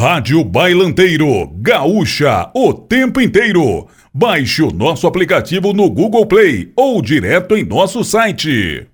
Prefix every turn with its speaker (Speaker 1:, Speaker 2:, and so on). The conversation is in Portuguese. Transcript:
Speaker 1: Rádio Bailanteiro, gaúcha, o tempo inteiro. Baixe o nosso aplicativo no Google Play ou direto em nosso site.